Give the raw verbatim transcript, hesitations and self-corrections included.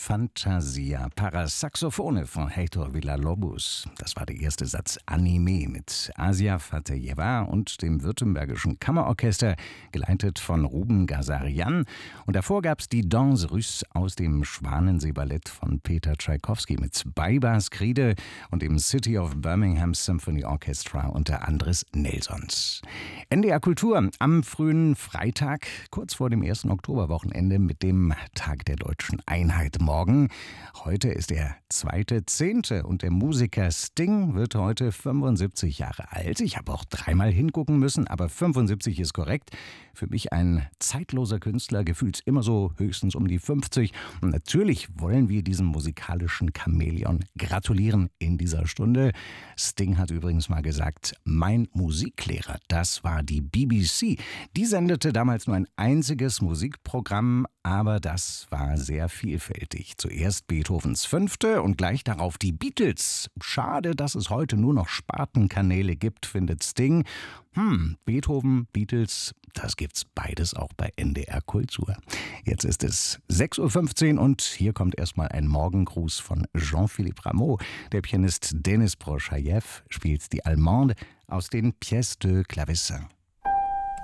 Fantasia para Saxophone von Heitor Villa-Lobos. Das war der erste Satz Anime mit Asia Fatejeva und dem Württembergischen Kammerorchester, geleitet von Ruben Gazarian. Und davor gab es die Danse Russe aus dem Schwanensee-Ballett von Peter Tschaikowski mit Baibars Kriede und dem City of Birmingham Symphony Orchestra unter Andres Nelsons. N D R Kultur am frühen Freitag, kurz vor dem ersten Oktoberwochenende mit dem Tag der Deutschen Einheit morgen. Heute ist der zweite Zehnte und der Musiker Sting wird heute fünfundsiebzig Jahre alt. Ich habe auch dreimal hingucken müssen, aber fünfundsiebzig ist korrekt. Für mich ein zeitloser Künstler, gefühlt immer so höchstens um die fünfzig. Und natürlich wollen wir diesem musikalischen Chamäleon gratulieren in dieser Stunde. Sting hat übrigens mal gesagt, mein Musiklehrer, das war die B B C. Die sendete damals nur ein einziges Musikprogramm, aber das war sehr vielfältig. Zuerst Beethovens Fünfte und gleich darauf die Beatles. Schade, dass es heute nur noch Spartenkanäle gibt, findet Sting. Hm, Beethoven, Beatles, das gibt's beides auch bei N D R Kultur. Jetzt ist es sechs Uhr fünfzehn und hier kommt erstmal ein Morgengruß von Jean-Philippe Rameau. Der Pianist Denis Prochajew spielt die Allemande aus den Pièces de Clavecin.